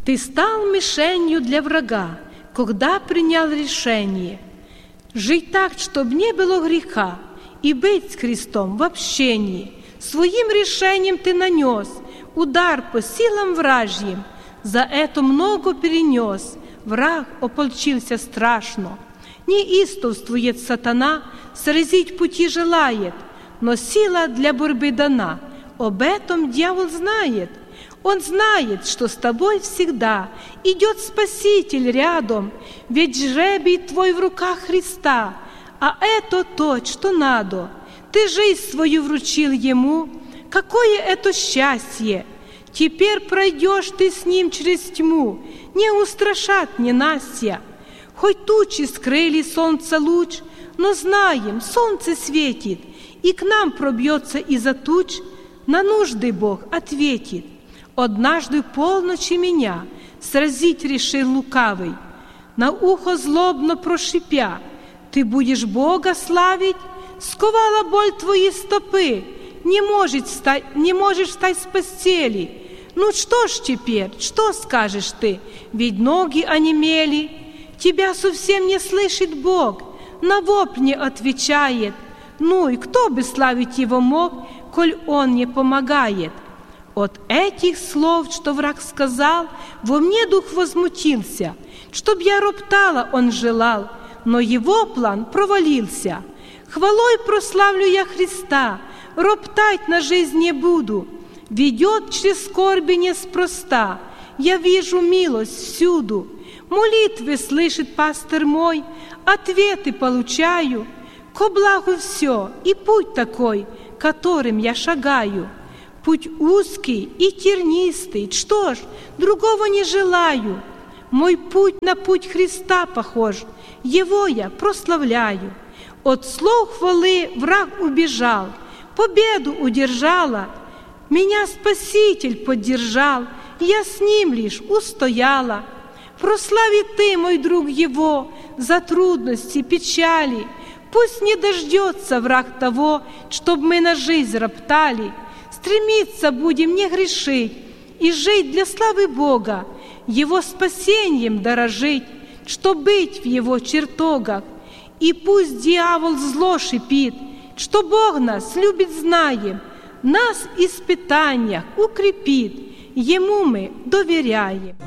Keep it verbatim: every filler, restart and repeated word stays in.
Ты стал мишенью для врага, когда принял решение жить так, чтобы не было греха, и быть с Христом в общении. Своим решением ты нанес удар по силам вражьим, за это много перенес, враг ополчился страшно. Неистовствует сатана, сразить пути желает, но сила для борьбы дана, об этом дьявол знает. Он знает, что с тобой всегда идет Спаситель рядом, ведь жребий твой в руках Христа, а это то, что надо. Ты жизнь свою вручил Ему, какое это счастье! Теперь пройдешь ты с Ним через тьму, не устрашат ненастья. Хоть тучи скрыли солнца луч, но знаем, солнце светит, и к нам пробьется из-за туч, на нужды Бог ответит. Однажды полночи меня сразить решил лукавый, на ухо злобно прошипя: ты будешь Бога славить, сковала боль твои стопы, не можешь встать, не можешь встать с постели. Ну что ж теперь, что скажешь ты, ведь ноги онемели, тебя совсем не слышит Бог, на вопль не отвечает. Ну и кто бы славить Его мог, коль Он не помогает? От этих слов, что враг сказал, во мне дух возмутился. Чтоб я роптала, он желал, но его план провалился. Хвалой прославлю я Христа, роптать на жизнь не буду. Ведет через скорби неспроста, я вижу милость всюду. Молитвы слышит пастырь мой, ответы получаю. Ко благу все, и путь такой, которым я шагаю. Путь узкий и тернистый, что ж, другого не желаю. Мой путь на путь Христа похож, Его я прославляю. От слов хвалы враг убежал, победу удержала. Меня Спаситель поддержал, я с Ним лишь устояла. Прослави ты, мой друг, Его за трудности, печали. Пусть не дождется враг того, чтоб мы на жизнь роптали. Стремиться будем не грешить и жить для славы Бога, Его спасением дорожить, чтоб быть в Его чертогах. И пусть дьявол зло шипит, что Бог нас любит, знаем, нас в испытаниях укрепит, Ему мы доверяем.